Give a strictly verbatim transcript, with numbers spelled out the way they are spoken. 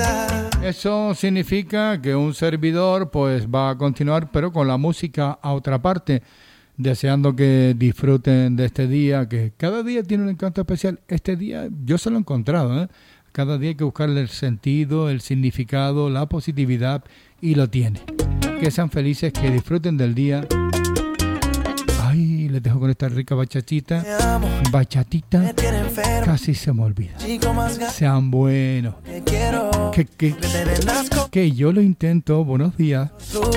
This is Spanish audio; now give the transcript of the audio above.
Eso significa que un servidor pues va a continuar, pero con la música a otra parte, deseando que disfruten de este día, que cada día tiene un encanto especial. Este día yo se lo he encontrado, ¿eh? Cada día hay que buscarle el sentido, el significado, la positividad, y lo tiene. Que sean felices, que disfruten del día. Ay, les dejo con esta rica bachatita. Bachatita. Casi se me olvida. Sean buenos. Que, que, que yo lo intento. Buenos días.